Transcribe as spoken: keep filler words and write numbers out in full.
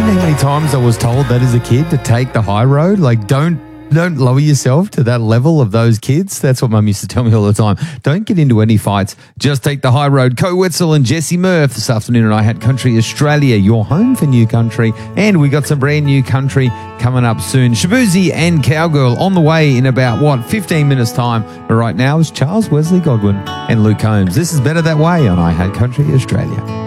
how many times I was told that as a kid to take the high road? Like, don't don't lower yourself to that level of those kids. That's what Mum used to tell me all the time. Don't get into any fights. Just take the high road. Co Wetzel and Jesse Murph this afternoon, and I had Country Australia, your home for new country. And we got some brand new country coming up soon. Shabuzi and Cowgirl on the way in about, what, fifteen minutes time. But right now is Charles Wesley Godwin and Luke Combs. This is Better That Way on I Had Country Australia.